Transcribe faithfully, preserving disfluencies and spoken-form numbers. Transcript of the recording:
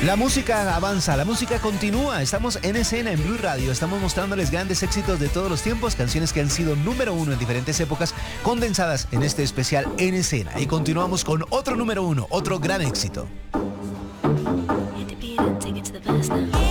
La música avanza, la música continúa. Estamos en escena en Blue Radio. Estamos mostrándoles grandes éxitos de todos los tiempos, canciones que han sido número uno en diferentes épocas, condensadas en este especial en escena. Y continuamos con otro número uno, otro gran éxito. Hit the beat and take it to the verse now.